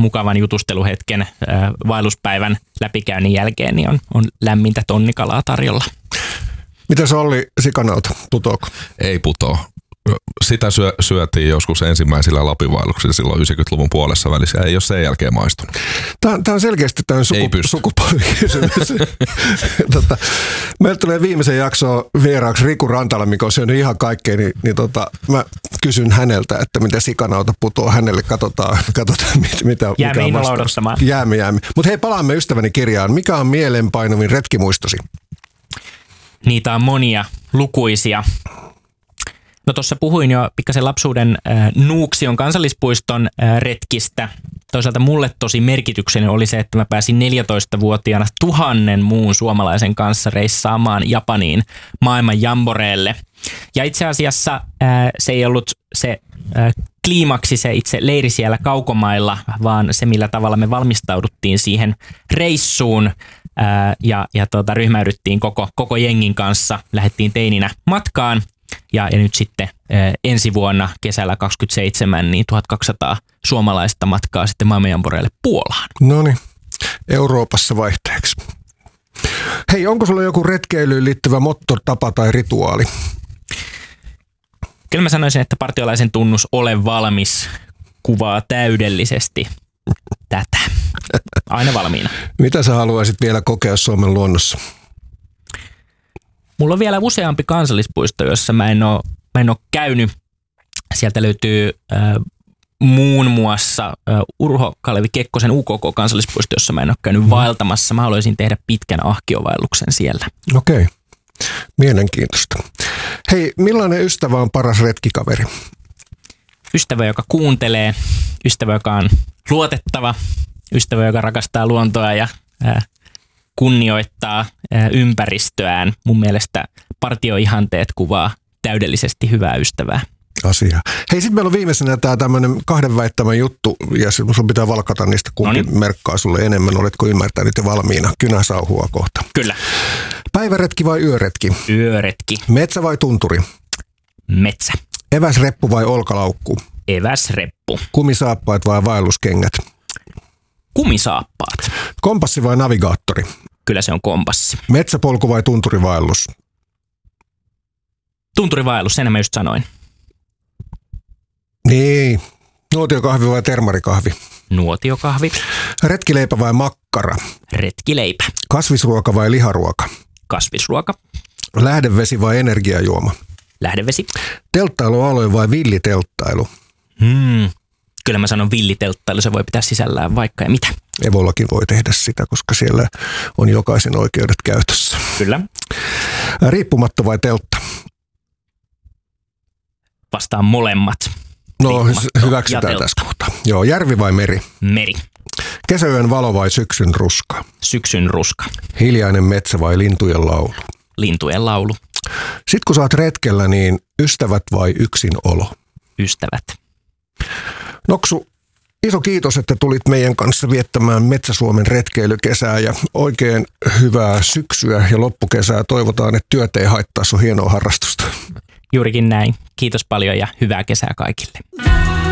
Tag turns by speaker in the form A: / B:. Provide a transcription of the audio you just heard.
A: mukavan jutusteluhetken vaelluspäivän läpikäynnin jälkeen, niin on lämmintä tonnikalaa tarjolla.
B: Mitä se oli sikanauta? Putoako?
C: Ei putoo. Sitä syötiin joskus ensimmäisillä Lapin-vaelluksilla silloin 90-luvun puolessa välissä. Ei ole sen jälkeen maistunut.
B: Tämä on selkeästi tämän sukupolvikysymys. Meillä tulee viimeisen jaksoon vieraaksi Riku Rantala, mikä on syönyt ihan kaikkea, niin mä kysyn häneltä, että miten sikanauta putoo hänelle. Katsotaan mitä
A: jäämme innolla odottamaan.
B: Jäämme. Mutta hei, palaamme ystäväni kirjaan. Mikä on mieleenpainuvin retkimuistosi?
A: Niitä on monia, lukuisia. No tuossa puhuin jo pikkasen lapsuuden Nuuksion kansallispuiston retkistä. Toisaalta mulle tosi merkityksellinen oli se, että mä pääsin 14-vuotiaana 1000 muun suomalaisen kanssa reissaamaan Japaniin maailman jamboreelle. Ja itse asiassa se ei ollut se kliimaksi se itse leiri siellä kaukomailla, vaan se millä tavalla me valmistauduttiin siihen reissuun ja ryhmäydyttiin koko jengin kanssa. Lähdettiin teininä matkaan. Ja nyt sitten ensi vuonna kesällä 27 niin 1200 suomalaista matkaa sitten maailmanjamboreille Puolaan.
B: Noniin, Euroopassa vaihteeksi. Hei, onko sulla joku retkeilyyn liittyvä motto, tapa tai rituaali?
A: Kyllä mä sanoisin, että partiolaisen tunnus ole valmis kuvaa täydellisesti tätä. Aina valmiina.
B: Mitä sä haluaisit vielä kokea Suomen luonnossa?
A: Mulla on vielä useampi kansallispuisto, jossa mä en ole käynyt. Sieltä löytyy muun muassa Urho Kalevi Kekkosen UKK-kansallispuisto, jossa mä en ole käynyt vaeltamassa. Mä haluaisin tehdä pitkän ahkiovaelluksen siellä.
B: Okei, mielenkiintoista. Hei, millainen ystävä on paras retkikaveri?
A: Ystävä, joka kuuntelee, ystävä, joka on luotettava, ystävä, joka rakastaa luontoa ja kunnioittaa ympäristöään. Mun mielestä partioihanteet kuvaa täydellisesti hyvää ystävää.
B: Asia. Hei, sitten meillä on viimeisenä tämä tämmöinen kahden väittämän juttu, ja sun pitää valkata niistä, kumpi merkkaa sulle enemmän. Oletko ymmärtänyt ja valmiina? Kynä sauhua kohta.
A: Kyllä.
B: Päiväretki vai yöretki?
A: Yöretki.
B: Metsä vai tunturi?
A: Metsä.
B: Eväsreppu vai olkalaukku?
A: Eväsreppu.
B: Kumisaappaat vai vaelluskengät?
A: Kumisaappaat.
B: Kompassi vai navigaattori?
A: Kyllä se on kompassi.
B: Metsäpolku vai tunturivaellus?
A: Tunturivaellus, sen mä just sanoin.
B: Niin. Nuotiokahvi vai termarikahvi?
A: Nuotiokahvi.
B: Retkileipä vai makkara?
A: Retkileipä.
B: Kasvisruoka vai liharuoka?
A: Kasvisruoka.
B: Lähdevesi vai energiajuoma?
A: Lähdevesi.
B: Telttailualue vai villitelttailu?
A: Kyllä mä sanon villitelttailu, se voi pitää sisällään vaikka ja mitä.
B: Evollakin voi tehdä sitä, koska siellä on jokaisen oikeudet käytössä.
A: Kyllä.
B: Riippumatto vai teltta?
A: Vastaan molemmat.
B: No, hyväksytään tässä kohtaa. Joo, järvi vai meri?
A: Meri.
B: Kesäyön valo vai syksyn ruska?
A: Syksyn ruska.
B: Hiljainen metsä vai lintujen laulu?
A: Lintujen laulu.
B: Sitten kun sä oot retkellä, niin ystävät vai yksinolo?
A: Ystävät.
B: Noksu, iso kiitos, että tulit meidän kanssa viettämään Metsä-Suomen retkeilykesää ja oikein hyvää syksyä ja loppukesää. Toivotaan, että työt ei haittaa sun hienoa harrastusta.
A: Juurikin näin. Kiitos paljon ja hyvää kesää kaikille.